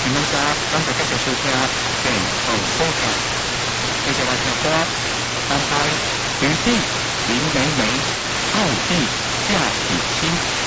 你们家刚才继续收听健康说法，继续来听歌，安排雨地林美美，奥地下起心。